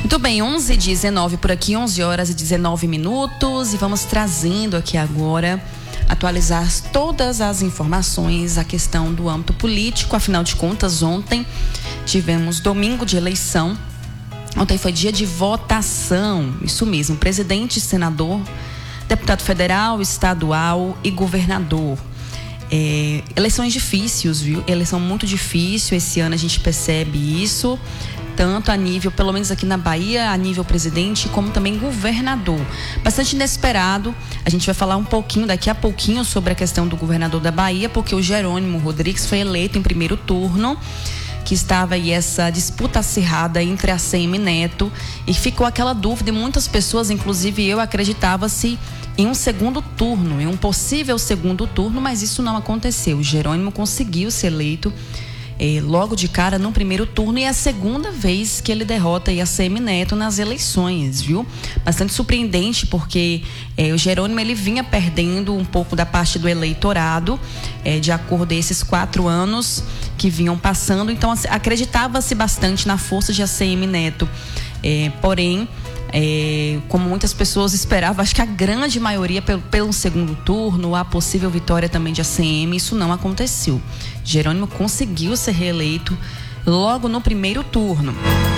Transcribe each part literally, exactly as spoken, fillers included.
Muito bem, onze e dezenove por aqui, onze horas e dezenove minutos, e vamos trazendo aqui agora, atualizar todas as informações, a questão do âmbito político. Afinal de contas, ontem tivemos domingo de eleição, ontem foi dia de votação, isso mesmo, presidente, senador, deputado federal, estadual e governador. É, eleições difíceis, viu? Eleição muito difícil, esse ano a gente percebe isso, tanto a nível, pelo menos aqui na Bahia, a nível presidente, como também governador. Bastante inesperado. A gente vai falar um pouquinho, daqui a pouquinho, sobre a questão do governador da Bahia, porque o Jerônimo Rodrigues foi eleito em primeiro turno, que estava aí essa disputa acirrada entre A C M e Neto, e ficou aquela dúvida, e muitas pessoas, inclusive eu, acreditava-se em um segundo turno, em um possível segundo turno, mas isso não aconteceu. O Jerônimo conseguiu ser eleito eh, logo de cara no primeiro turno, e é a segunda vez que ele derrota aí a C M Neto nas eleições, viu? Bastante surpreendente, porque eh, o Jerônimo ele vinha perdendo um pouco da parte do eleitorado, eh, de acordo com esses quatro anos que vinham passando, então acreditava-se bastante na força de A C M Neto, eh, porém É, como muitas pessoas esperavam, acho que a grande maioria pelo, pelo segundo turno, a possível vitória também de A C M, isso não aconteceu. Jerônimo conseguiu ser reeleito logo no primeiro turno.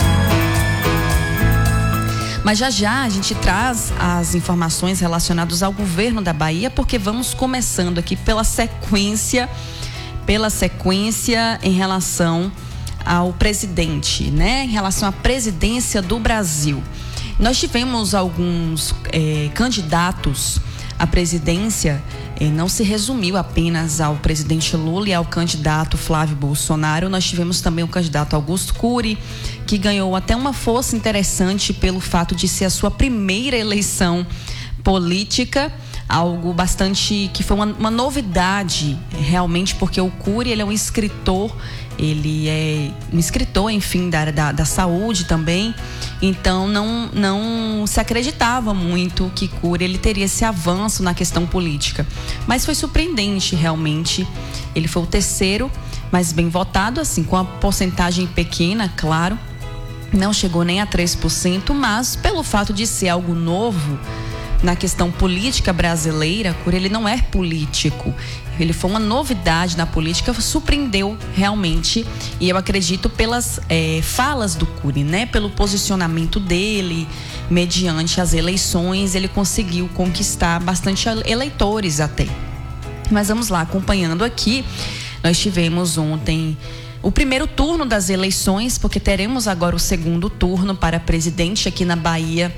Mas já já a gente traz as informações relacionadas ao governo da Bahia, porque vamos começando aqui pela sequência, pela sequência em relação ao presidente, né? Em relação à presidência do Brasil. Nós tivemos alguns eh, candidatos à presidência, eh, não se resumiu apenas ao presidente Lula e ao candidato Flávio Bolsonaro. Nós tivemos também o candidato Augusto Cury, que ganhou até uma força interessante pelo fato de ser a sua primeira eleição política, algo bastante, que foi uma, uma novidade realmente, porque o Cury, ele é um escritor, ele é um escritor, enfim, da área da, da saúde também, então não, não se acreditava muito que Cury ele teria esse avanço na questão política, mas foi surpreendente realmente. Ele foi o terceiro mais bem votado, assim, com a porcentagem pequena, claro, não chegou nem a três por cento, mas pelo fato de ser algo novo na questão política brasileira, Cury ele não é político, ele foi uma novidade na política, surpreendeu realmente, e eu acredito pelas é, falas do Cury, né, pelo posicionamento dele, mediante as eleições, ele conseguiu conquistar bastante eleitores até. Mas vamos lá, acompanhando aqui, nós tivemos ontem o primeiro turno das eleições, porque teremos agora o segundo turno para presidente aqui na Bahia.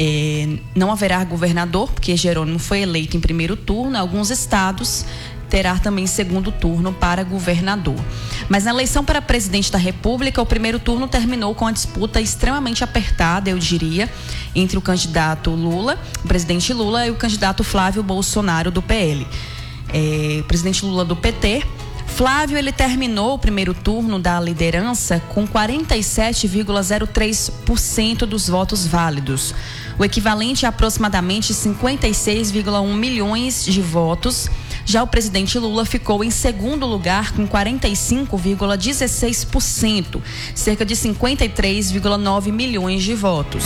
É, não haverá governador, porque Jerônimo foi eleito em primeiro turno. Alguns estados terá também segundo turno para governador. Mas na eleição para presidente da República, o primeiro turno terminou com a disputa extremamente apertada, eu diria, entre o candidato Lula, o presidente Lula, e o candidato Flávio Bolsonaro do P L. É, o presidente Lula do P T, Flávio, ele terminou o primeiro turno da liderança com quarenta e sete vírgula zero três por cento dos votos válidos, o equivalente a aproximadamente cinquenta e seis vírgula um milhões de votos. Já o presidente Lula ficou em segundo lugar com quarenta e cinco vírgula dezesseis por cento, cerca de cinquenta e três vírgula nove milhões de votos.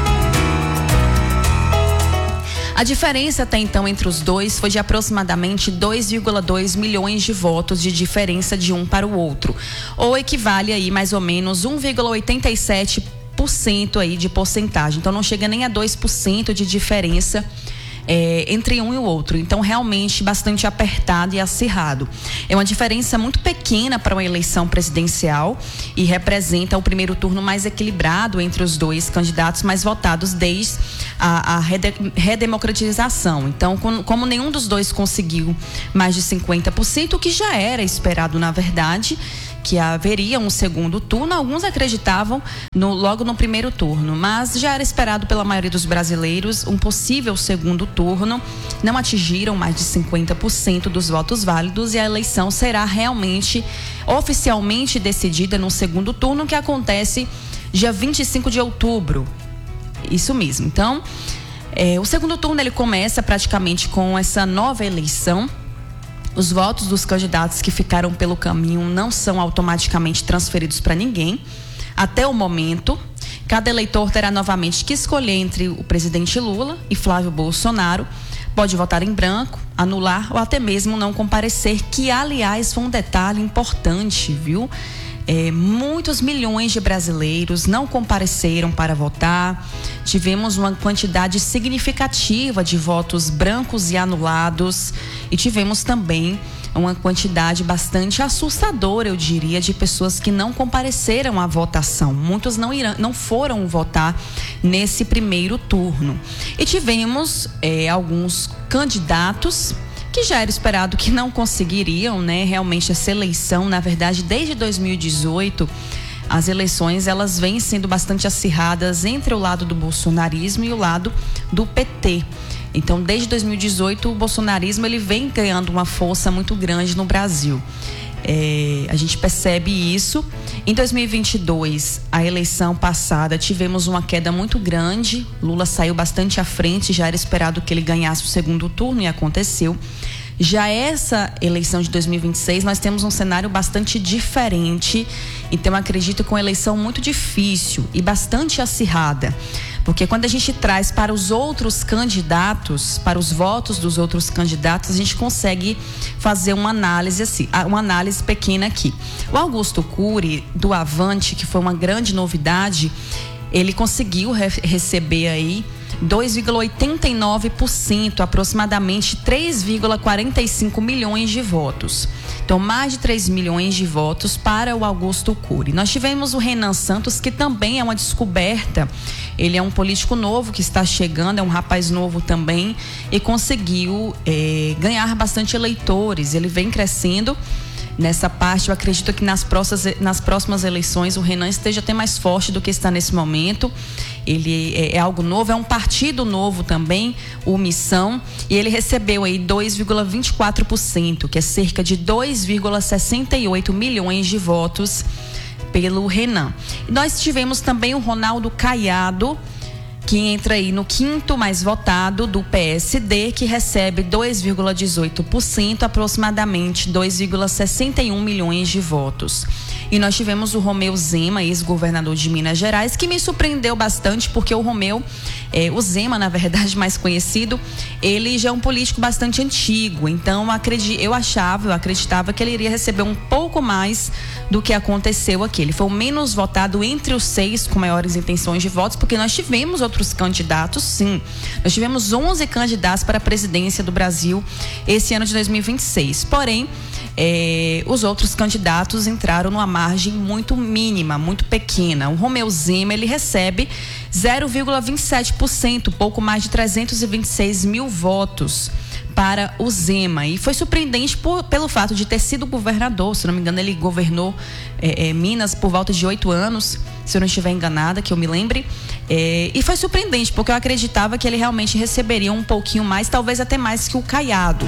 A diferença até então entre os dois foi de aproximadamente dois vírgula dois milhões de votos de diferença de um para o outro, ou equivale aí mais ou menos um vírgula oitenta e sete por cento aí de porcentagem. Então não chega nem a dois por cento de diferença É, entre um e o outro. Então realmente bastante apertado e acirrado. É uma diferença muito pequena para uma eleição presidencial e representa o primeiro turno mais equilibrado entre os dois candidatos mais votados desde a, a redemocratização. Então, com, como nenhum dos dois conseguiu mais de cinquenta por cento, o que já era esperado na verdade, que haveria um segundo turno, alguns acreditavam no, logo no primeiro turno, mas já era esperado pela maioria dos brasileiros um possível segundo turno. Não atingiram mais de cinquenta por cento dos votos válidos, e a eleição será realmente oficialmente decidida no segundo turno, que acontece dia vinte e cinco de outubro. Isso mesmo. Então, é, o segundo turno ele começa praticamente com essa nova eleição. Os votos dos candidatos que ficaram pelo caminho não são automaticamente transferidos para ninguém até o momento. Cada eleitor terá novamente que escolher entre o presidente Lula e Flávio Bolsonaro. Pode votar em branco, anular ou até mesmo não comparecer, que aliás foi um detalhe importante, viu? É, muitos milhões de brasileiros não compareceram para votar. Tivemos uma quantidade significativa de votos brancos e anulados e tivemos também uma quantidade bastante assustadora, eu diria, de pessoas que não compareceram à votação. Muitos não irão, não foram votar nesse primeiro turno. E tivemos é, alguns candidatos que já era esperado que não conseguiriam, né? Realmente essa eleição, na verdade, desde dois mil e dezoito, as eleições elas vêm sendo bastante acirradas entre o lado do bolsonarismo e o lado do P T. Então, desde dois mil e dezoito, o bolsonarismo ele vem ganhando uma força muito grande no Brasil. É, a gente percebe isso. Em dois mil e vinte e dois, a eleição passada, tivemos uma queda muito grande. Lula saiu bastante à frente, já era esperado que ele ganhasse o segundo turno e aconteceu. Já essa eleição de dois mil e vinte e seis, nós temos um cenário bastante diferente. Então, acredito que é uma eleição muito difícil e bastante acirrada. Porque quando a gente traz para os outros candidatos, para os votos dos outros candidatos, a gente consegue fazer uma análise assim, uma análise pequena aqui. O Augusto Cury, do Avante, que foi uma grande novidade, ele conseguiu re- receber aí dois vírgula oitenta e nove por cento, aproximadamente três vírgula quarenta e cinco milhões de votos. Então, mais de três milhões de votos para o Augusto Cury. Nós tivemos o Renan Santos, que também é uma descoberta. Ele é um político novo que está chegando, é um rapaz novo também e conseguiu é, ganhar bastante eleitores. Ele vem crescendo nessa parte. Eu acredito que nas próximas, nas próximas eleições o Renan esteja até mais forte do que está nesse momento. Ele é, é algo novo, é um partido novo também, o Missão, e ele recebeu aí dois vírgula vinte e quatro por cento, que é cerca de dois vírgula sessenta e oito milhões de votos pelo Renan. E nós tivemos também o Ronaldo Caiado, que entra aí no quinto mais votado do P S D, que recebe dois vírgula dezoito por cento, aproximadamente dois vírgula sessenta e um milhões de votos. E nós tivemos o Romeu Zema, ex-governador de Minas Gerais, que me surpreendeu bastante, porque o Romeu, é, o Zema, na verdade, mais conhecido, ele já é um político bastante antigo. Então, acredito, eu achava, eu acreditava que ele iria receber um pouco mais do que aconteceu aqui. Ele foi o menos votado entre os seis com maiores intenções de votos, porque nós tivemos outros candidatos, sim. Nós tivemos onze candidatos para a presidência do Brasil esse ano de dois mil e vinte e seis. Porém, é, os outros candidatos entraram numa margem muito mínima, muito pequena. O Romeu Zema, ele recebe zero vírgula vinte e sete por cento, pouco mais de trezentos e vinte e seis mil votos para o Zema. E foi surpreendente por, pelo fato de ter sido governador. Se não me engano, ele governou é, é, Minas por volta de oito anos, se eu não estiver enganada, que eu me lembre. É, e foi surpreendente, porque eu acreditava que ele realmente receberia um pouquinho mais, talvez até mais que o Caiado.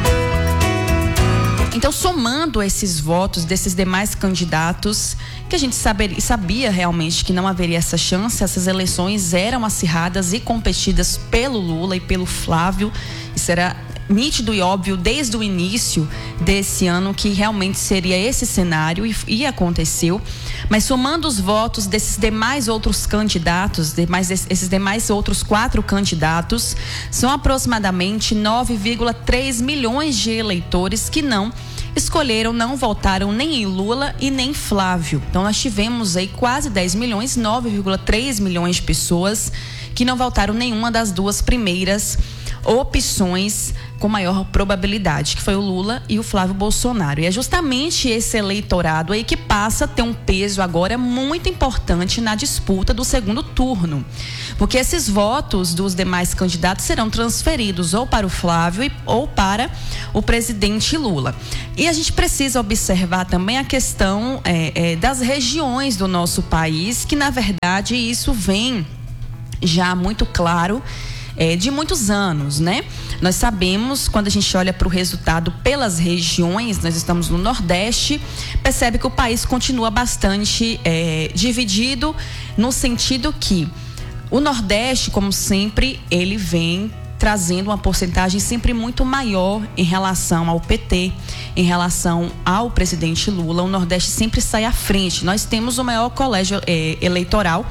Então, somando esses votos desses demais candidatos, que a gente saber, sabia realmente que não haveria essa chance, essas eleições eram acirradas e competidas pelo Lula e pelo Flávio. Isso era nítido e óbvio desde o início desse ano que realmente seria esse cenário, e, e aconteceu. Mas somando os votos desses demais outros candidatos, demais, esses demais outros quatro candidatos, são aproximadamente nove vírgula três milhões de eleitores que não escolheram, não votaram nem em Lula e nem Flávio. Então, nós tivemos aí quase dez milhões, nove vírgula três milhões de pessoas que não votaram nenhuma das duas primeiras opções com maior probabilidade, que foi o Lula e o Flávio Bolsonaro. E é justamente esse eleitorado aí que passa a ter um peso agora muito importante na disputa do segundo turno, porque esses votos dos demais candidatos serão transferidos ou para o Flávio ou para o presidente Lula. E a gente precisa observar também a questão é, é, das regiões do nosso país, que na verdade isso vem já muito claro É, de muitos anos, né? Nós sabemos, quando a gente olha para o resultado pelas regiões, nós estamos no Nordeste, percebe que o país continua bastante é, dividido, no sentido que o Nordeste, como sempre, ele vem trazendo uma porcentagem sempre muito maior em relação ao P T, em relação ao presidente Lula. O Nordeste sempre sai à frente. Nós temos o maior colégio é, eleitoral,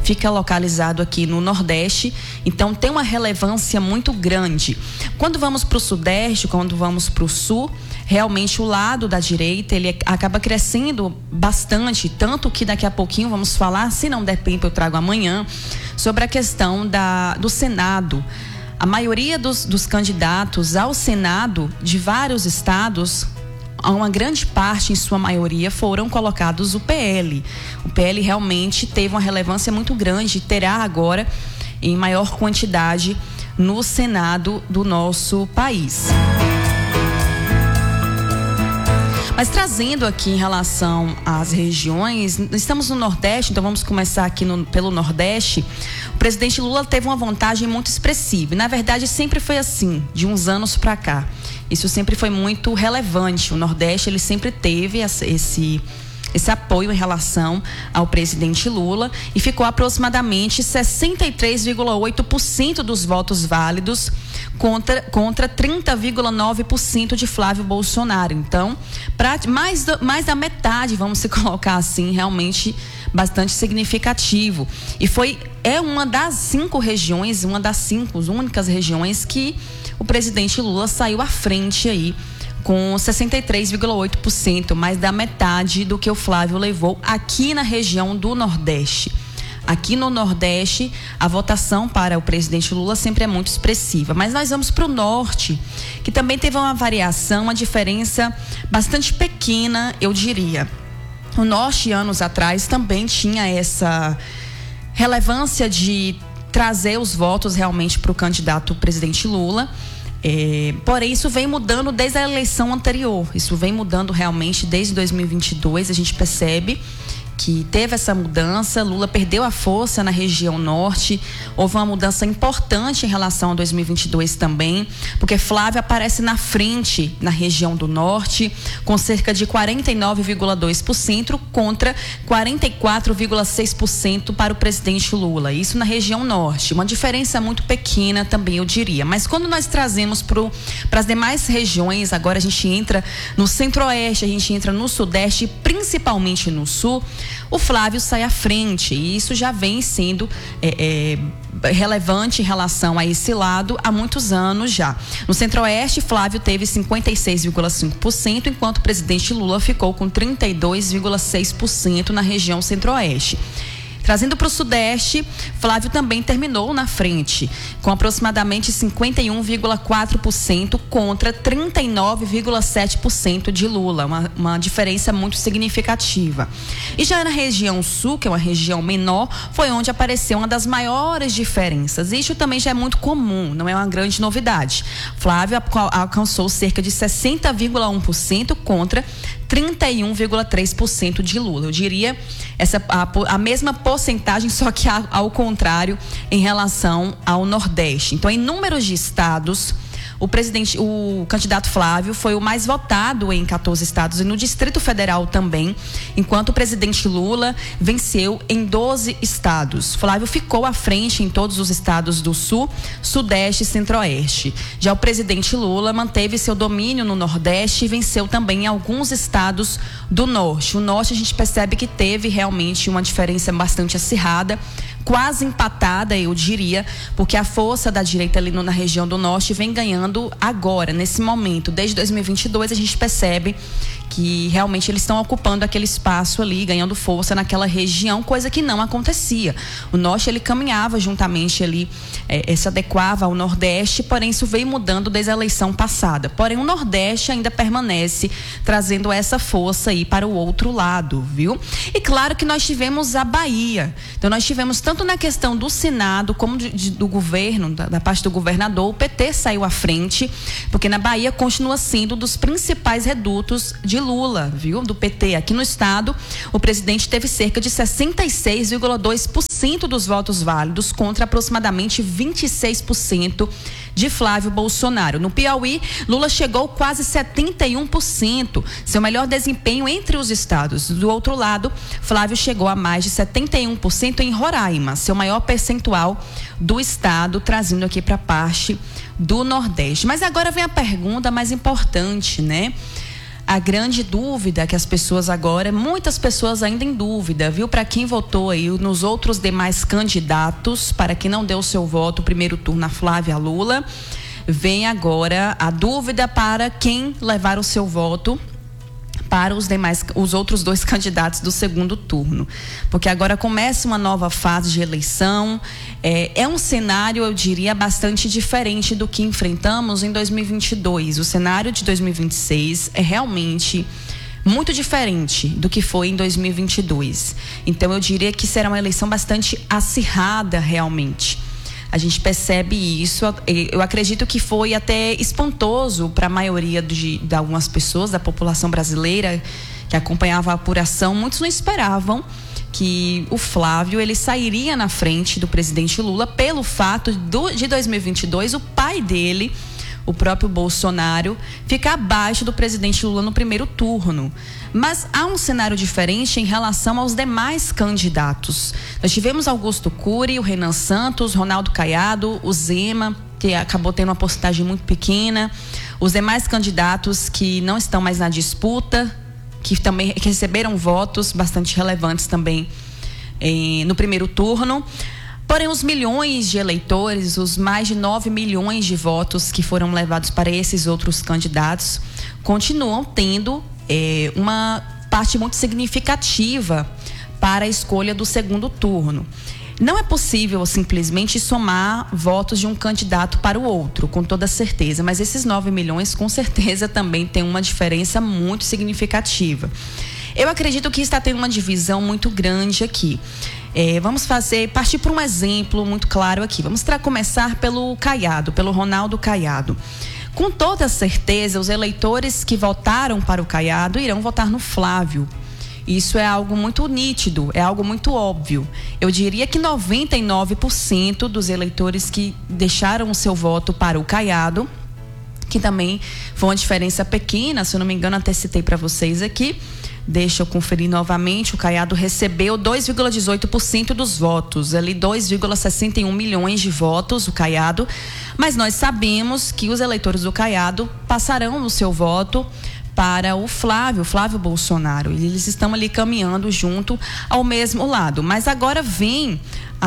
fica localizado aqui no Nordeste, então tem uma relevância muito grande. Quando vamos para o Sudeste, quando vamos para o Sul, realmente o lado da direita, ele acaba crescendo bastante, tanto que daqui a pouquinho vamos falar, se não der tempo eu trago amanhã, sobre a questão da, do Senado. A maioria dos, dos candidatos ao Senado de vários estados, uma grande parte, em sua maioria, foram colocados o P L. O P L realmente teve uma relevância muito grande, terá agora em maior quantidade no Senado do nosso país. Mas trazendo aqui em relação às regiões, estamos no Nordeste, então vamos começar aqui no, pelo Nordeste. O presidente Lula teve uma vantagem muito expressiva. E, na verdade, sempre foi assim, de uns anos para cá. Isso sempre foi muito relevante. O Nordeste, ele sempre teve esse, esse apoio em relação ao presidente Lula e ficou aproximadamente sessenta e três vírgula oito por cento dos votos válidos contra, contra trinta vírgula nove por cento de Flávio Bolsonaro. Então, pra, mais, mais da metade, vamos se colocar assim, realmente bastante significativo. E foi, é uma das cinco regiões, uma das cinco únicas regiões que o presidente Lula saiu à frente aí, com sessenta e três vírgula oito por cento, mais da metade do que o Flávio levou aqui na região do Nordeste. Aqui no Nordeste, a votação para o presidente Lula sempre é muito expressiva. Mas nós vamos para o Norte, que também teve uma variação, uma diferença bastante pequena, eu diria. O Norte, anos atrás, também tinha essa relevância de trazer os votos realmente para o candidato presidente Lula. É, porém, isso vem mudando desde a eleição anterior. Isso vem mudando realmente desde dois mil e vinte e dois. A gente percebe que teve essa mudança. Lula perdeu a força na região norte. Houve uma mudança importante em relação a dois mil e vinte e dois também, porque Flávio aparece na frente na região do norte, com cerca de quarenta e nove vírgula dois por cento contra quarenta e quatro vírgula seis por cento para o presidente Lula. Isso na região norte. Uma diferença muito pequena também, eu diria. Mas quando nós trazemos para as demais regiões, agora a gente entra no centro-oeste, a gente entra no sudeste, principalmente no sul, o Flávio sai à frente, e isso já vem sendo é, é, relevante em relação a esse lado há muitos anos já. No Centro-Oeste, Flávio teve cinquenta e seis vírgula cinco por cento, enquanto o presidente Lula ficou com trinta e dois vírgula seis por cento na região Centro-Oeste. Trazendo para o Sudeste, Flávio também terminou na frente, com aproximadamente cinquenta e um vírgula quatro por cento contra trinta e nove vírgula sete por cento de Lula, uma, uma diferença muito significativa. E já na região Sul, que é uma região menor, foi onde apareceu uma das maiores diferenças. Isso também já é muito comum, não é uma grande novidade. Flávio alcançou cerca de sessenta vírgula um por cento contra trinta e um vírgula três por cento de Lula. Eu diria essa, a, a mesma porcentagem, só que a, ao contrário em relação ao Nordeste. Então, em números de estados, o presidente, o candidato Flávio foi o mais votado em quatorze estados e no Distrito Federal também, enquanto o presidente Lula venceu em doze estados. Flávio ficou à frente em todos os estados do Sul, Sudeste e Centro-Oeste. Já o presidente Lula manteve seu domínio no Nordeste e venceu também em alguns estados do Norte. O Norte a gente percebe que teve realmente uma diferença bastante acirrada, quase empatada, eu diria, porque a força da direita ali no, na região do Norte vem ganhando agora, nesse momento. Desde dois mil e vinte e dois a gente percebe que realmente eles estão ocupando aquele espaço ali, ganhando força naquela região, coisa que não acontecia. O Norte, ele caminhava juntamente ali, é, se adequava ao Nordeste, porém isso veio mudando desde a eleição passada. Porém o Nordeste ainda permanece trazendo essa força aí para o outro lado, viu? E claro que nós tivemos a Bahia. Então nós tivemos tanto na questão do Senado como de, de, do governo, da, da parte do governador, o P T saiu à frente, porque na Bahia continua sendo um dos principais redutos de Lula, viu? Do P T. Aqui no estado, o presidente teve cerca de sessenta e seis vírgula dois por cento dos votos válidos contra aproximadamente vinte e seis por cento de Flávio Bolsonaro. No Piauí, Lula chegou quase setenta e um por cento, seu melhor desempenho entre os estados. Do outro lado, Flávio chegou a mais de setenta e um por cento em Roraima, seu maior percentual do estado, trazendo aqui para a parte do Nordeste. Mas agora vem a pergunta mais importante, né? a grande dúvida que as pessoas agora, muitas pessoas ainda em dúvida, viu? Para quem votou aí nos outros demais candidatos, para quem não deu o seu voto, primeiro turno a Flávia Lula, vem agora a dúvida para quem levar o seu voto para os demais, os outros dois candidatos do segundo turno, porque agora começa uma nova fase de eleição. É, é um cenário, eu diria, bastante diferente do que enfrentamos em dois mil e vinte e dois. O cenário de dois mil e vinte e seis é realmente muito diferente do que foi em dois mil e vinte e dois. Então eu diria que será uma eleição bastante acirrada realmente. A gente percebe isso. Eu acredito que foi até espantoso para a maioria de, de algumas pessoas da população brasileira que acompanhava a apuração. Muitos não esperavam que o Flávio ele sairia na frente do presidente Lula pelo fato do, de dois mil e vinte e dois o pai dele, o próprio Bolsonaro, ficar abaixo do presidente Lula no primeiro turno. Mas há um cenário diferente em relação aos demais candidatos. Nós tivemos Augusto Cury, o Renan Santos, Ronaldo Caiado, o Zema, que acabou tendo uma porcentagem muito pequena, os demais candidatos que não estão mais na disputa, que também que receberam votos bastante relevantes também eh, no primeiro turno. Porém, os milhões de eleitores, os mais de nove milhões de votos que foram levados para esses outros candidatos, continuam tendo é, uma parte muito significativa para a escolha do segundo turno. Não é possível simplesmente somar votos de um candidato para o outro, com toda certeza, mas esses nove milhões com certeza também tem uma diferença muito significativa. Eu acredito que está tendo uma divisão muito grande aqui. É, vamos fazer, partir por um exemplo muito claro aqui. Vamos tra- começar pelo Caiado, pelo Ronaldo Caiado. Com toda certeza, os eleitores que votaram para o Caiado irão votar no Flávio. Isso é algo muito nítido, é algo muito óbvio. Eu diria que noventa e nove por cento dos eleitores que deixaram o seu voto para o Caiado, que também foi uma diferença pequena, se eu não me engano, até citei para vocês aqui. Deixa eu conferir novamente. O Caiado recebeu dois vírgula dezoito por cento dos votos, ali dois vírgula sessenta e um milhões de votos, o Caiado. Mas nós sabemos que os eleitores do Caiado passarão o seu voto para o Flávio, Flávio Bolsonaro. Eles estão ali caminhando junto ao mesmo lado. Mas agora vem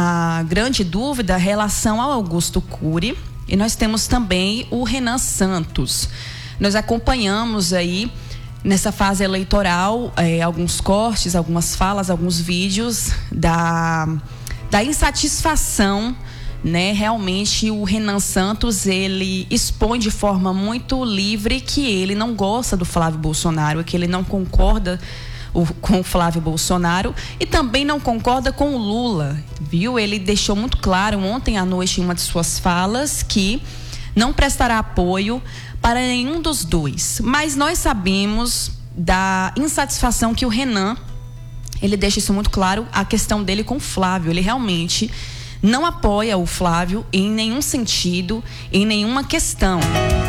a grande dúvida em relação ao Augusto Cury, e nós temos também o Renan Santos. Nós acompanhamos aí nessa fase eleitoral, eh, alguns cortes, algumas falas, alguns vídeos da, da insatisfação, né? Realmente o Renan Santos, ele expõe de forma muito livre que ele não gosta do Flávio Bolsonaro, que ele não concorda o, com o Flávio Bolsonaro e também não concorda com o Lula, viu? Ele deixou muito claro ontem à noite em uma de suas falas que não prestará apoio para nenhum dos dois. Mas nós sabemos da insatisfação que o Renan, ele deixa isso muito claro, a questão dele com o Flávio. Ele realmente não apoia o Flávio em nenhum sentido, em nenhuma questão.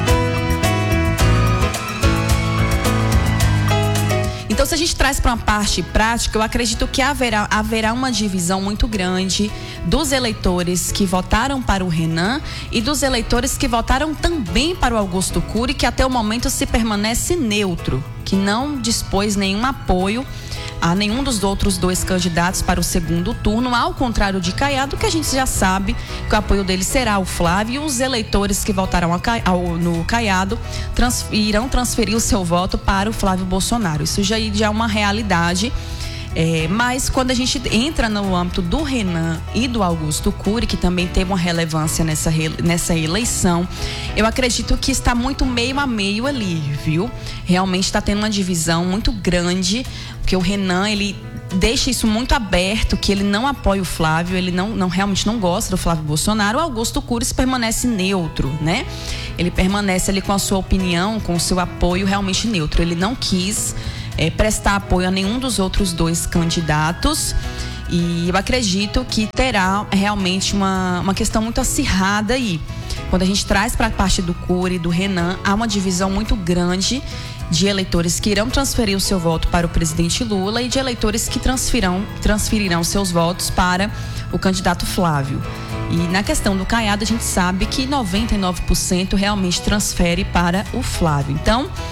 Então, se a gente traz para uma parte prática, eu acredito que haverá, haverá uma divisão muito grande dos eleitores que votaram para o Renan e dos eleitores que votaram também para o Augusto Cury, que até o momento se permanece neutro, que não dispôs nenhum apoio a nenhum dos outros dois candidatos para o segundo turno, ao contrário de Caiado, que a gente já sabe que o apoio dele será o Flávio, e os eleitores que votaram ao, no Caiado trans, irão transferir o seu voto para o Flávio Bolsonaro. Isso já, já é uma realidade. É, mas quando a gente entra no âmbito do Renan e do Augusto Cury, que também teve uma relevância nessa, nessa eleição, eu acredito que está muito meio a meio ali, viu? Realmente está tendo uma divisão muito grande, porque o Renan, ele deixa isso muito aberto, que ele não apoia o Flávio, ele não, não realmente não gosta do Flávio Bolsonaro. O Augusto Cury permanece neutro, né? Ele permanece ali com a sua opinião, com o seu apoio realmente neutro. Ele não quis É, prestar apoio a nenhum dos outros dois candidatos, e eu acredito que terá realmente uma, uma questão muito acirrada aí. Quando a gente traz para a parte do Cury e do Renan, há uma divisão muito grande de eleitores que irão transferir o seu voto para o presidente Lula e de eleitores que transferirão, transferirão seus votos para o candidato Flávio. E na questão do Caiado, a gente sabe que noventa e nove por cento realmente transfere para o Flávio. Então,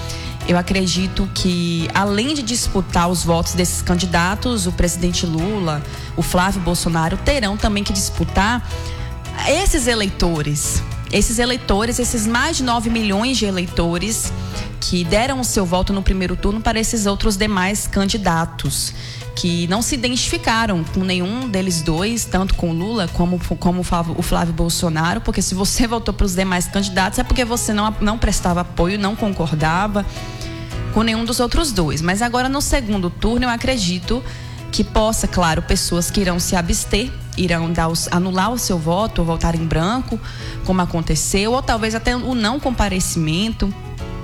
eu acredito que, além de disputar os votos desses candidatos, o presidente Lula, o Flávio Bolsonaro, terão também que disputar esses eleitores. Esses eleitores, esses mais de nove milhões de eleitores que deram o seu voto no primeiro turno para esses outros demais candidatos, que não se identificaram com nenhum deles dois, tanto com Lula como, como o Flávio Bolsonaro, porque se você votou para os demais candidatos é porque você não, não prestava apoio, não concordava com nenhum dos outros dois. Mas agora, no segundo turno, eu acredito que possa, claro, pessoas que irão se abster, irão dar os, anular o seu voto ou votar em branco, como aconteceu, ou talvez até o não comparecimento.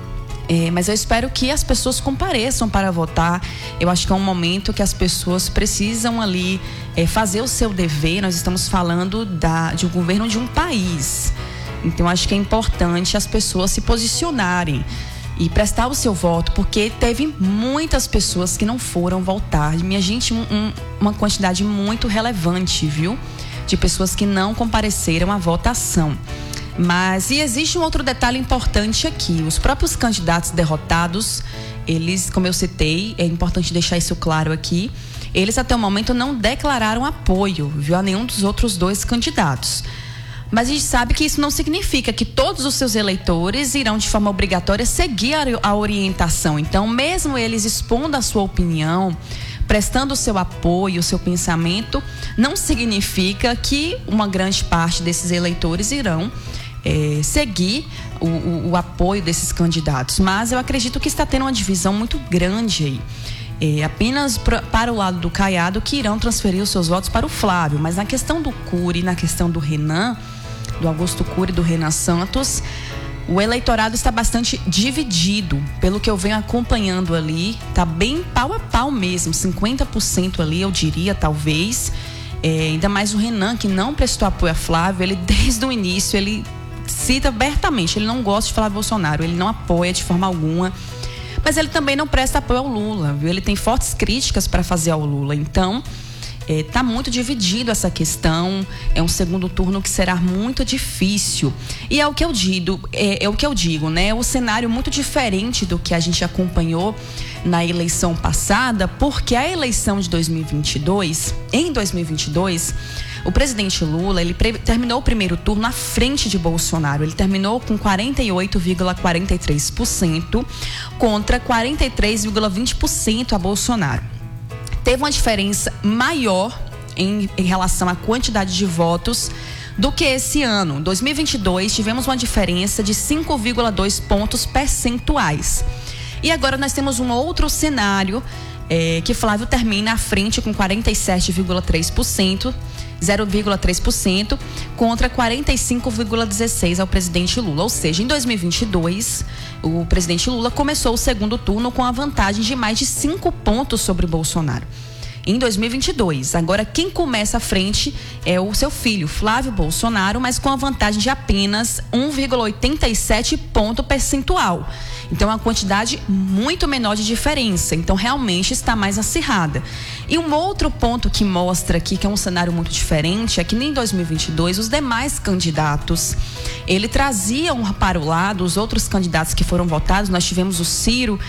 É, mas eu espero que as pessoas compareçam para votar. Eu acho que é um momento que as pessoas precisam ali é, fazer o seu dever. Nós estamos falando da, de um governo de um país. Então, eu acho que é importante as pessoas se posicionarem e prestar o seu voto, porque teve muitas pessoas que não foram votar. Minha gente, um, um, uma quantidade muito relevante, viu? De pessoas que não compareceram à votação. Mas, e existe um outro detalhe importante aqui. Os próprios candidatos derrotados, eles, como eu citei, é importante deixar isso claro aqui, eles até o momento não declararam apoio, viu, a nenhum dos outros dois candidatos. Mas a gente sabe que isso não significa que todos os seus eleitores irão de forma obrigatória seguir a orientação. Então, mesmo eles expondo a sua opinião, prestando o seu apoio, o seu pensamento, não significa que uma grande parte desses eleitores irão é, seguir o, o, o apoio desses candidatos. Mas eu acredito que está tendo uma divisão muito grande aí. É, apenas pra, para o lado do Caiado que irão transferir os seus votos para o Flávio. Mas na questão do Cury, na questão do Renan, do Augusto Cury e do Renan Santos, o eleitorado está bastante dividido. Pelo que eu venho acompanhando ali, está bem pau a pau mesmo, cinquenta por cento ali, eu diria, talvez. É, ainda mais o Renan, que não prestou apoio a Flávio, ele desde o início, ele cita abertamente, ele não gosta de Flávio Bolsonaro, ele não apoia de forma alguma. Mas ele também não presta apoio ao Lula, viu? Ele tem fortes críticas para fazer ao Lula. Então, está é, muito dividido essa questão. É um segundo turno que será muito difícil. E é o que eu digo, é, é o que eu digo, né? É um cenário muito diferente do que a gente acompanhou na eleição passada, porque a eleição de dois mil e vinte e dois, em dois mil e vinte e dois, o presidente Lula, ele pre- terminou o primeiro turno à frente de Bolsonaro. Ele terminou com quarenta e oito vírgula quarenta e três por cento contra quarenta e três vírgula vinte por cento a Bolsonaro. Teve uma diferença maior em, em relação à quantidade de votos do que esse ano. Em dois mil e vinte e dois, tivemos uma diferença de cinco vírgula dois pontos percentuais. E agora nós temos um outro cenário, é, que Flávio termina à frente com quarenta e sete vírgula três por cento, zero vírgula três por cento, contra quarenta e cinco vírgula dezesseis por cento ao presidente Lula. Ou seja, em dois mil e vinte e dois, o presidente Lula começou o segundo turno com a vantagem de mais de cinco pontos sobre Bolsonaro. Em dois mil e vinte e dois, agora quem começa à frente é o seu filho, Flávio Bolsonaro, mas com a vantagem de apenas um vírgula oitenta e sete ponto percentual. Então, é uma quantidade muito menor de diferença. Então, realmente está mais acirrada. E um outro ponto que mostra aqui que é um cenário muito diferente é que em dois mil e vinte e dois, os demais candidatos, ele traziam para o lado os outros candidatos que foram votados. Nós tivemos o Ciro,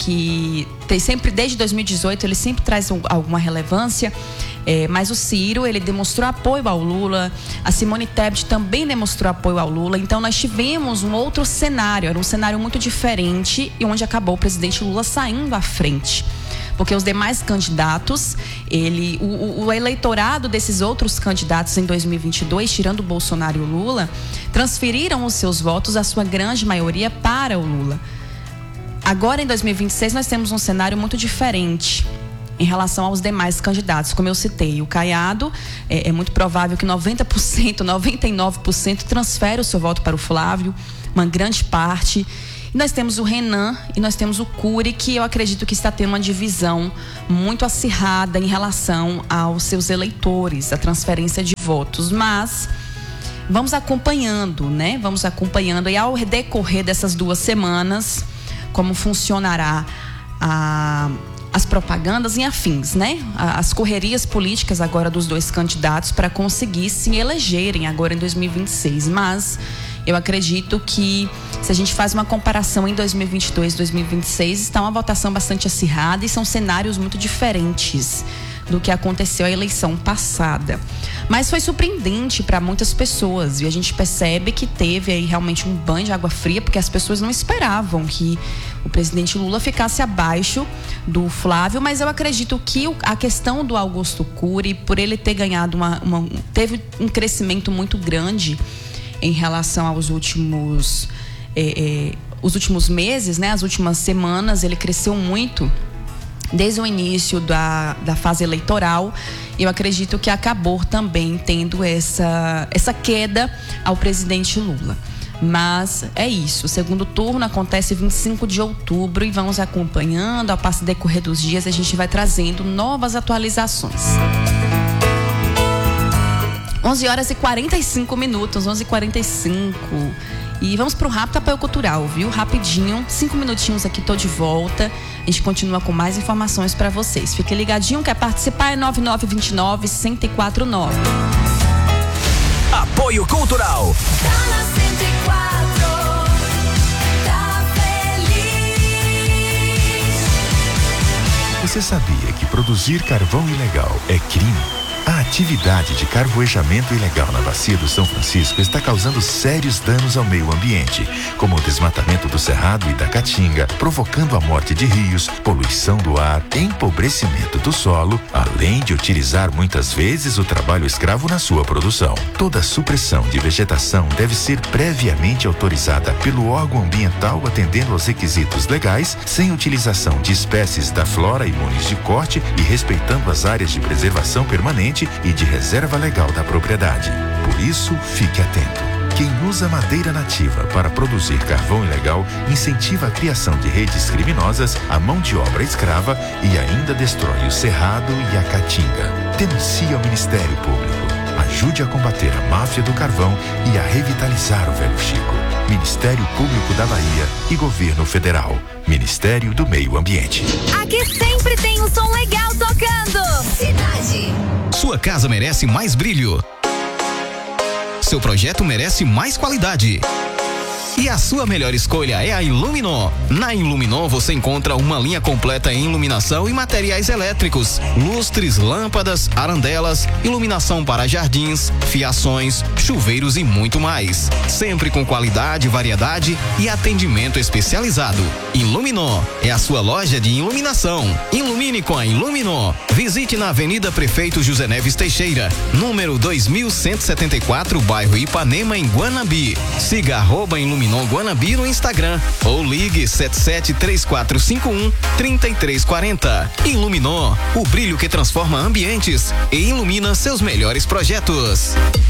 que tem sempre, desde dois mil e dezoito, ele sempre traz um, alguma relevância. É, mas o Ciro, ele demonstrou apoio ao Lula, a Simone Tebet também demonstrou apoio ao Lula. Então nós tivemos um outro cenário, era um cenário muito diferente e onde acabou o presidente Lula saindo à frente. Porque os demais candidatos, ele, o, o eleitorado desses outros candidatos em dois mil e vinte e dois, tirando o Bolsonaro e o Lula, transferiram os seus votos, a sua grande maioria, para o Lula. Agora, em dois mil e vinte e seis, nós temos um cenário muito diferente em relação aos demais candidatos. Como eu citei, o Caiado, é, é muito provável que noventa por cento, noventa e nove por cento transfere o seu voto para o Flávio, uma grande parte. E nós temos o Renan e nós temos o Cury, que eu acredito que está tendo uma divisão muito acirrada em relação aos seus eleitores, a transferência de votos. Mas vamos acompanhando, né? Vamos acompanhando e ao decorrer dessas duas semanas, como funcionará a as propagandas e afins, né? As correrias políticas agora dos dois candidatos para conseguir se elegerem agora em dois mil e vinte e seis. Mas Eu acredito que, se a gente faz uma comparação em dois mil e vinte e dois, dois mil e vinte e seis, está uma votação bastante acirrada e são cenários muito diferentes do que aconteceu a eleição passada. Mas foi surpreendente para muitas pessoas e a gente percebe que teve aí realmente um banho de água fria, porque as pessoas não esperavam que o presidente Lula ficasse abaixo do Flávio, mas eu acredito que a questão do Augusto Cury, por ele ter ganhado uma, uma teve um crescimento muito grande em relação aos últimos é, é, os últimos meses, né? As últimas semanas, ele cresceu muito desde o início da, da fase eleitoral. Eu acredito que acabou também tendo essa, essa queda ao presidente Lula. Mas é isso, o segundo turno acontece vinte e cinco de outubro e vamos acompanhando, ao passo decorrer dos dias a gente vai trazendo novas atualizações. onze horas e quarenta e cinco minutos, onze e quarenta e cinco. E vamos para o rápido apoio cultural, viu? Rapidinho, cinco minutinhos aqui, tô de volta. A gente continua com mais informações para vocês. Fique ligadinho, quer participar? É nove nove dois nove, um zero quatro nove. Apoio cultural. Você sabia que produzir carvão ilegal é crime? A atividade de carvoejamento ilegal na bacia do São Francisco está causando sérios danos ao meio ambiente, como o desmatamento do Cerrado e da Caatinga, provocando a morte de rios, poluição do ar, empobrecimento do solo, além de utilizar muitas vezes o trabalho escravo na sua produção. Toda supressão de vegetação deve ser previamente autorizada pelo órgão ambiental atendendo aos requisitos legais, sem utilização de espécies da flora imunes de corte e respeitando as áreas de preservação permanente e de reserva legal da propriedade. Por isso, fique atento. Quem usa madeira nativa para produzir carvão ilegal incentiva a criação de redes criminosas, a mão de obra escrava e ainda destrói o Cerrado e a Caatinga. Denuncie ao Ministério Público. Ajude a combater a máfia do carvão e a revitalizar o Velho Chico. Ministério Público da Bahia e Governo Federal. Ministério do Meio Ambiente. Aqui sempre tem um som legal tocando. Cidade. Sua casa merece mais brilho. Seu projeto merece mais qualidade. E a sua melhor escolha é a Iluminó. Na Iluminó você encontra uma linha completa em iluminação e materiais elétricos, lustres, lâmpadas, arandelas, iluminação para jardins, fiações, chuveiros e muito mais. Sempre com qualidade, variedade e atendimento especializado. Iluminó é a sua loja de iluminação. Ilumine com a Iluminó. Visite na Avenida Prefeito José Neves Teixeira, número dois mil cento e setenta e quatro, bairro Ipanema, em Guanabi. Siga arroba Iluminó Guanabi no Instagram ou ligue sete sete três quatro cinco um, três três quatro zero. Iluminó, o brilho que transforma ambientes e ilumina seus melhores projetos.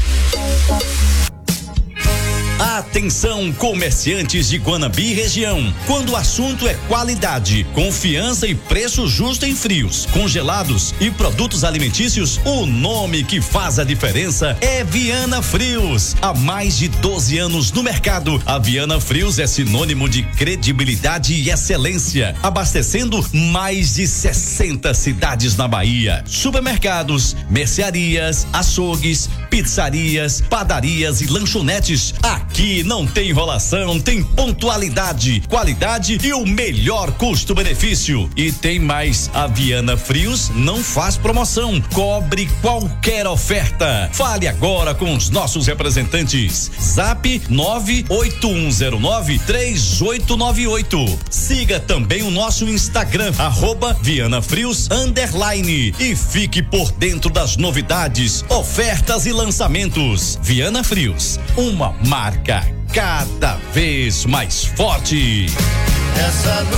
Atenção, comerciantes de Guanabi e região. Quando o assunto é qualidade, confiança e preço justo em frios, congelados e produtos alimentícios, o nome que faz a diferença é Viana Frios. Há mais de doze anos no mercado, a Viana Frios é sinônimo de credibilidade e excelência, abastecendo mais de sessenta cidades na Bahia. Supermercados, mercearias, açougues, pizzarias, padarias e lanchonetes. Aqui não tem enrolação, tem pontualidade, qualidade e o melhor custo-benefício. E tem mais, a Viana Frios não faz promoção, cobre qualquer oferta. Fale agora com os nossos representantes. Zap nove oito um zero nove, três oito nove oito. Siga também o nosso Instagram, arroba Viana Frios underline, e fique por dentro das novidades, ofertas e lançamentos. Viana Frios, uma marca cada vez mais forte. Essa luz,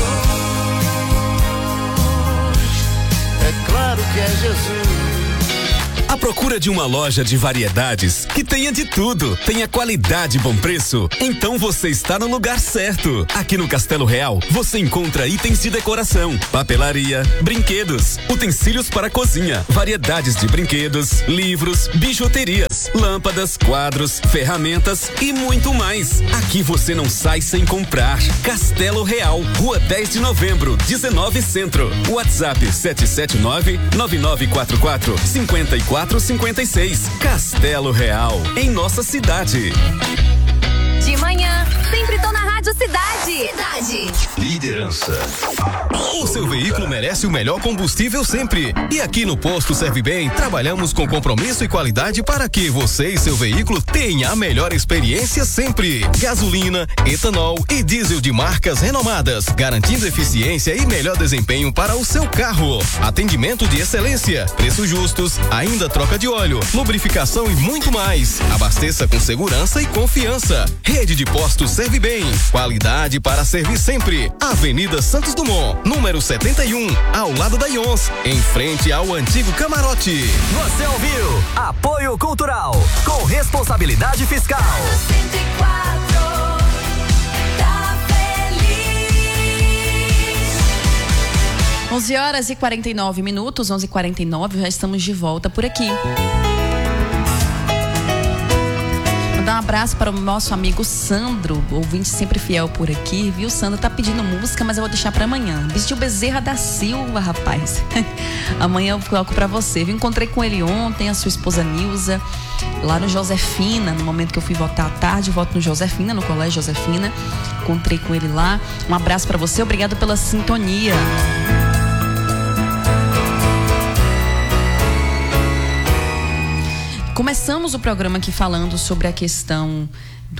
é claro que é Jesus. À procura de uma loja de variedades que tenha de tudo, tenha qualidade e bom preço? Então você está no lugar certo. Aqui no Castelo Real você encontra itens de decoração, papelaria, brinquedos, utensílios para cozinha, variedades de brinquedos, livros, bijuterias, lâmpadas, quadros, ferramentas e muito mais. Aqui você não sai sem comprar. Castelo Real, Rua dez de Novembro, dezenove Centro. WhatsApp sete sete nove, nove nove quatro quatro, cinco quatro cinquenta e seis. Castelo Real, em nossa cidade. De Cidade. Cidade. Liderança. O seu veículo merece o melhor combustível sempre. E aqui no Posto Serve Bem, trabalhamos com compromisso e qualidade para que você e seu veículo tenham a melhor experiência sempre. Gasolina, etanol e diesel de marcas renomadas, garantindo eficiência e melhor desempenho para o seu carro. Atendimento de excelência, preços justos, ainda troca de óleo, lubrificação e muito mais. Abasteça com segurança e confiança. Rede de Postos Serve Bem. Qualidade para servir sempre. Avenida Santos Dumont, número setenta e um, ao lado da Ions, em frente ao antigo camarote. Você ouviu? Apoio Cultural, com responsabilidade fiscal. cento e quatro, tá feliz. onze horas e quarenta e nove minutos, onze e quarenta e nove, já estamos de volta por aqui. Mandar um abraço para o nosso amigo Sandro, ouvinte sempre fiel por aqui, viu? Sandro tá pedindo música, mas eu vou deixar para amanhã. Vestiu Bezerra da Silva, rapaz. Amanhã eu coloco para você. Eu encontrei com ele ontem, a sua esposa Nilza, lá no Josefina, no momento que eu fui votar à tarde, voto no Josefina, no Colégio Josefina. Encontrei com ele lá. Um abraço para você, obrigado pela sintonia. Começamos o programa aqui falando sobre a questão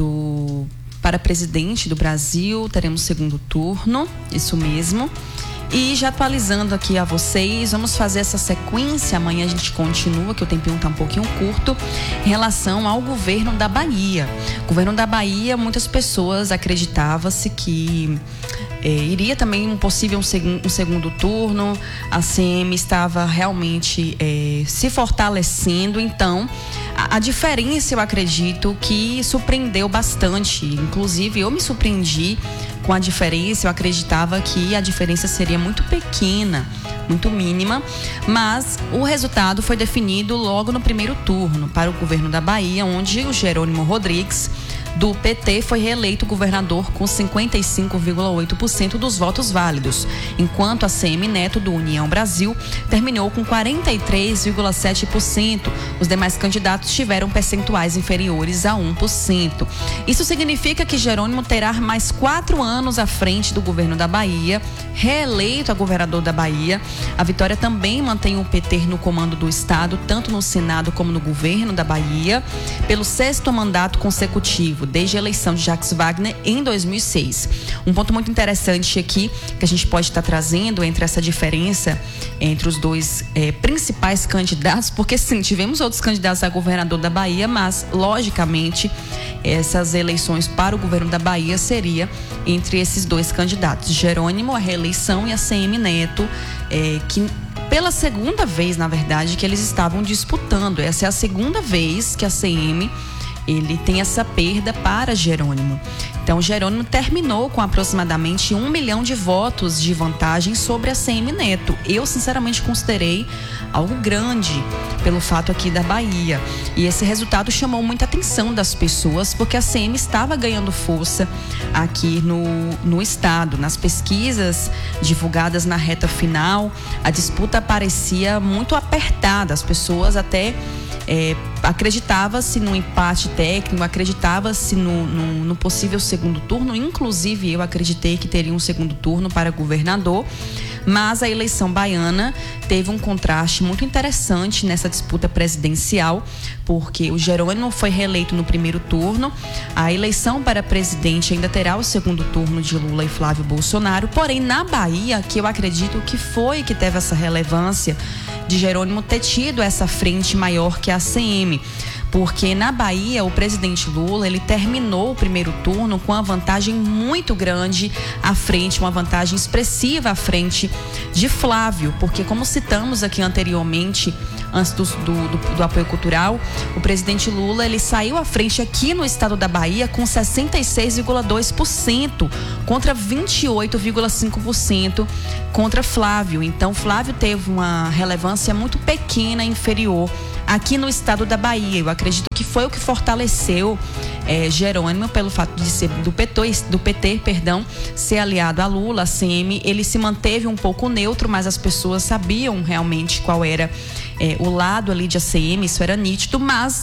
do para presidente do Brasil, teremos segundo turno, isso mesmo. E já atualizando aqui a vocês, vamos fazer essa sequência, amanhã a gente continua, que o tempinho tá um pouquinho curto, em relação ao governo da Bahia. Governo da Bahia, muitas pessoas acreditavam-se que É, iria também um possível um, seg- um segundo turno, a C M estava realmente é, se fortalecendo, então a, a diferença eu acredito que surpreendeu bastante, inclusive eu me surpreendi com a diferença, eu acreditava que a diferença seria muito pequena, muito mínima, mas o resultado foi definido logo no primeiro turno para o governo da Bahia, onde o Jerônimo Rodrigues do P T foi reeleito governador com cinquenta e cinco vírgula oito por cento dos votos válidos, enquanto a C M Neto do União Brasil terminou com quarenta e três vírgula sete por cento. Os demais candidatos tiveram percentuais inferiores a um por cento. Isso significa que Jerônimo terá mais quatro anos à frente do governo da Bahia, reeleito a governador da Bahia. A vitória também mantém o P T no comando do estado, tanto no Senado como no governo da Bahia, pelo sexto mandato consecutivo, desde a eleição de Jacques Wagner em dois mil e seis. Um ponto muito interessante aqui que a gente pode estar trazendo entre essa diferença entre os dois eh, principais candidatos, porque sim, tivemos outros candidatos a governador da Bahia, mas logicamente essas eleições para o governo da Bahia seria entre esses dois candidatos, Jerônimo, a reeleição, e a C M Neto, eh, que pela segunda vez, na verdade, que eles estavam disputando. Essa é a segunda vez que a C M ele tem essa perda para Jerônimo. Então, Jerônimo terminou com aproximadamente um milhão de votos de vantagem sobre a C M Neto. Eu, sinceramente, considerei algo grande pelo fato aqui da Bahia. E esse resultado chamou muita atenção das pessoas, porque a C M estava ganhando força aqui no, no estado. Nas pesquisas divulgadas na reta final, a disputa parecia muito apertada. As pessoas até É, acreditava-se no empate técnico, acreditava-se no, no, no possível segundo turno, inclusive eu acreditei que teria um segundo turno para governador, mas a eleição baiana teve um contraste muito interessante nessa disputa presidencial, porque o Jerônimo foi reeleito no primeiro turno, a eleição para presidente ainda terá o segundo turno de Lula e Flávio Bolsonaro, porém na Bahia, que eu acredito que foi que teve essa relevância de Jerônimo ter tido essa frente maior que a C M, porque na Bahia o presidente Lula, ele terminou o primeiro turno com uma vantagem muito grande à frente, uma vantagem expressiva à frente de Flávio, porque como citamos aqui anteriormente, antes do, do, do, do apoio cultural, o presidente Lula, ele saiu à frente aqui no estado da Bahia com sessenta e seis vírgula dois por cento contra vinte e oito vírgula cinco por cento contra Flávio. Então, Flávio teve uma relevância muito pequena, inferior aqui no estado da Bahia. Eu acredito que foi o que fortaleceu é, Jerônimo pelo fato de ser do P T, do P T, perdão, ser aliado a Lula, a C M. Ele se manteve um pouco neutro, mas as pessoas sabiam realmente qual era É, o lado ali de A C M, isso era nítido, mas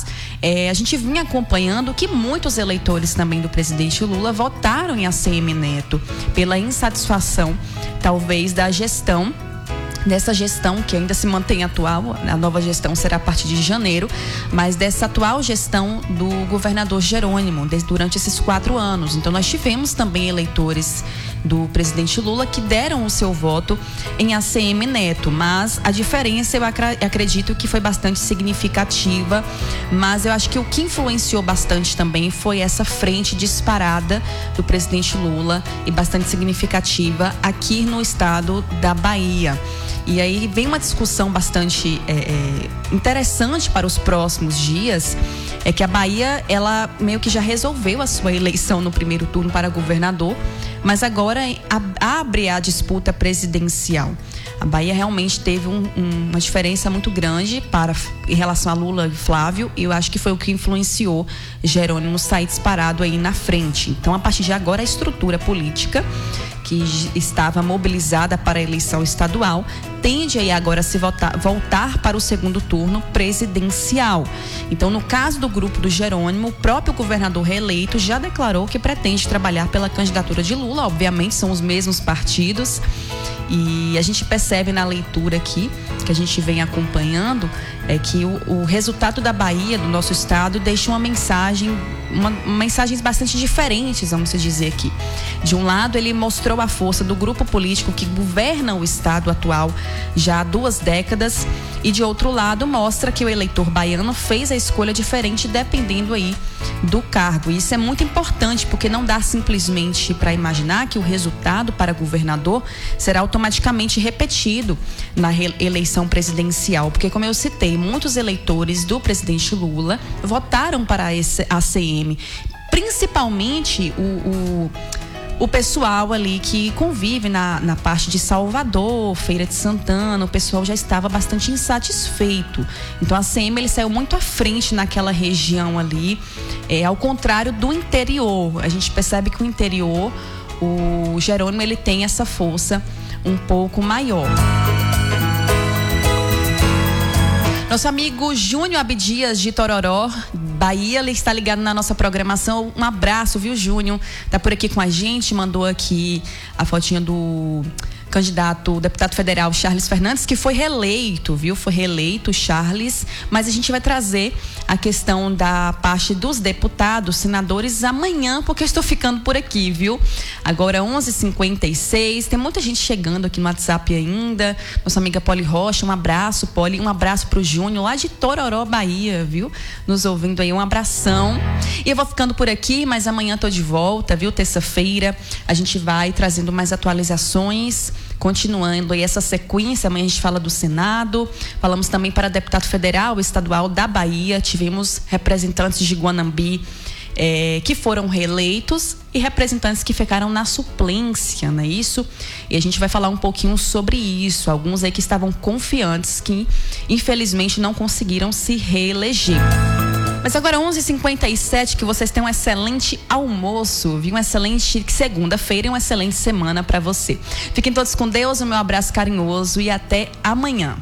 É, a gente vinha acompanhando que muitos eleitores também do presidente Lula votaram em A C M Neto pela insatisfação, talvez, da gestão, dessa gestão que ainda se mantém atual. A nova gestão será a partir de janeiro, mas dessa atual gestão do governador Jerônimo desde, durante esses quatro anos. Então nós tivemos também eleitores do presidente Lula que deram o seu voto em A C M Neto, mas a diferença eu acredito que foi bastante significativa, mas eu acho que o que influenciou bastante também foi essa frente disparada do presidente Lula e bastante significativa aqui no estado da Bahia. E aí vem uma discussão bastante é, é, interessante para os próximos dias, é que a Bahia, ela meio que já resolveu a sua eleição no primeiro turno para governador, mas agora abre a disputa presidencial. A Bahia realmente teve um, um, uma diferença muito grande para, em relação a Lula e Flávio, e eu acho que foi o que influenciou Jerônimo sair disparado aí na frente. Então, a partir de agora, a estrutura política que estava mobilizada para a eleição estadual tende aí agora a se voltar, voltar para o segundo turno presidencial. Então, no caso do grupo do Jerônimo, o próprio governador reeleito já declarou que pretende trabalhar pela candidatura de Lula. Obviamente, são os mesmos partidos. E a gente percebe na leitura aqui, que a gente vem acompanhando, é que o, o resultado da Bahia, do nosso estado, deixa uma mensagem, uma, mensagens bastante diferentes, vamos dizer aqui. De um lado, ele mostrou a força do grupo político que governa o estado atual já há duas décadas, e de outro lado, mostra que o eleitor baiano fez a escolha diferente dependendo aí do cargo. E isso é muito importante, porque não dá simplesmente para imaginar que o resultado para governador será automaticamente repetido na eleição presidencial, porque, como eu citei, muitos eleitores do presidente Lula votaram para esse A C M, principalmente o, o o pessoal ali que convive na, na parte de Salvador, Feira de Santana. O pessoal já estava bastante insatisfeito. Então a A C M ele saiu muito à frente naquela região ali, é, ao contrário do interior. A gente percebe que o interior, o Jerônimo, ele tem essa força um pouco maior. Nosso amigo Júnior Abdias de Tororó, Bahia, ele está ligado na nossa programação. Um abraço, viu, Júnior? Tá por aqui com a gente, mandou aqui a fotinha do candidato, deputado federal Charles Fernandes, que foi reeleito, viu? Foi reeleito, Charles, mas a gente vai trazer a questão da parte dos deputados, senadores amanhã, porque eu estou ficando por aqui, viu? Agora onze e cinquenta e seis, tem muita gente chegando aqui no WhatsApp ainda, nossa amiga Poli Rocha, um abraço, Poli, um abraço pro Júnior, lá de Tororó, Bahia, viu? Nos ouvindo aí, um abração. E eu vou ficando por aqui, mas amanhã tô de volta, viu? Terça-feira, a gente vai trazendo mais atualizações, continuando aí essa sequência. Amanhã a gente fala do Senado, falamos também para deputado federal estadual da Bahia, tivemos representantes de Guanambi é, que foram reeleitos e representantes que ficaram na suplência, não é isso? E a gente vai falar um pouquinho sobre isso, alguns aí que estavam confiantes que infelizmente não conseguiram se reeleger. Mas agora onze e cinquenta e sete, que vocês tenham um excelente almoço, viu? Um excelente segunda-feira e uma excelente semana para você. Fiquem todos com Deus, o meu abraço carinhoso e até amanhã.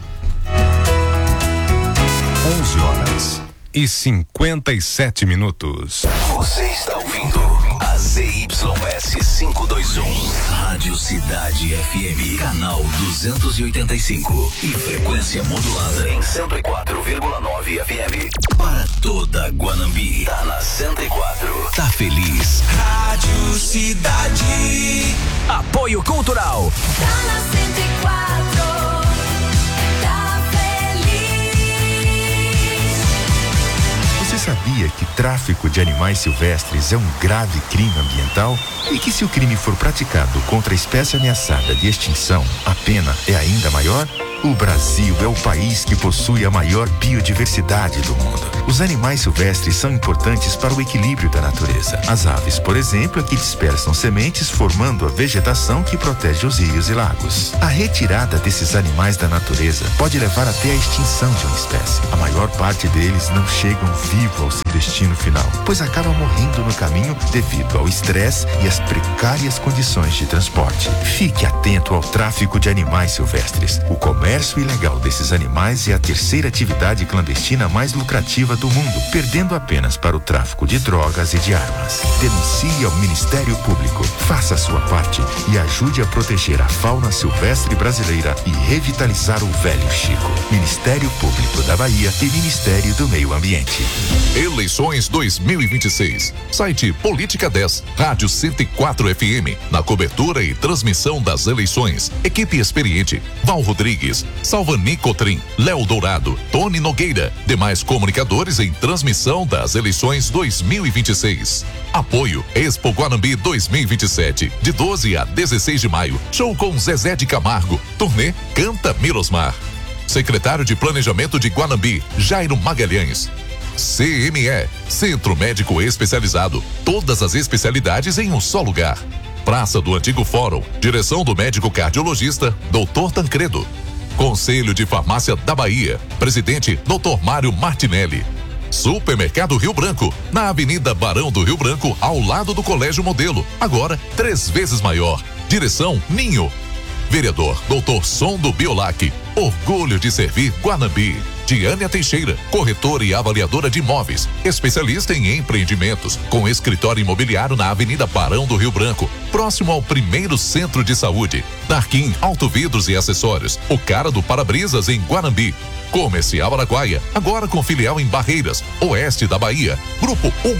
onze horas e cinquenta e sete minutos. Você está ouvindo a Z Y S quinhentos e vinte e um, Rádio Cidade F M, canal duzentos e oitenta e cinco e frequência modulada em cento e quatro vírgula nove F M. Para toda Guanambi, tá na cento e quatro. Tá feliz? Rádio Cidade. Apoio Cultural. Tá na cento e quatro. Você sabia que tráfico de animais silvestres é um grave crime ambiental? E que se o crime for praticado contra a espécie ameaçada de extinção, a pena é ainda maior? O Brasil é o país que possui a maior biodiversidade do mundo. Os animais silvestres são importantes para o equilíbrio da natureza. As aves, por exemplo, é que dispersam sementes formando a vegetação que protege os rios e lagos. A retirada desses animais da natureza pode levar até a extinção de uma espécie. A maior parte deles não chegam vivo ao seu destino final, pois acabam morrendo no caminho devido ao estresse e às precárias condições de transporte. Fique atento ao tráfico de animais silvestres. O comércio comércio ilegal desses animais é a terceira atividade clandestina mais lucrativa do mundo, perdendo apenas para o tráfico de drogas e de armas. Denuncie ao Ministério Público, faça a sua parte e ajude a proteger a fauna silvestre brasileira e revitalizar o velho Chico. Ministério Público da Bahia e Ministério do Meio Ambiente. Eleições dois mil e vinte e seis. Site Política dez, Rádio cento e quatro F M. Na cobertura e transmissão das eleições. Equipe experiente: Val Rodrigues, Salvani Cotrim, Léo Dourado, Tony Nogueira. Demais comunicadores em transmissão das eleições dois mil e vinte e seis. Apoio Expo Guanambi dois mil e vinte e sete, de doze a dezesseis de maio. Show com Zezé de Camargo. Turnê Canta Mirosmar. Secretário de Planejamento de Guanambi, Jairo Magalhães. C M E, Centro Médico Especializado. Todas as especialidades em um só lugar. Praça do Antigo Fórum. Direção do médico cardiologista, doutor Tancredo. Conselho de Farmácia da Bahia. Presidente, doutor Mário Martinelli. Supermercado Rio Branco, na Avenida Barão do Rio Branco, ao lado do Colégio Modelo. Agora, três vezes maior. Direção Ninho. Vereador doutor Som do Biolac. Orgulho de servir Guanambi. Diânia Teixeira, corretora e avaliadora de imóveis, especialista em empreendimentos, com escritório imobiliário na Avenida Barão do Rio Branco, próximo ao primeiro centro de saúde. Darquim Autovidros e Acessórios, o cara do para-brisas em Guanambi. Comercial Araguaia, agora com filial em Barreiras, oeste da Bahia. Grupo Hugo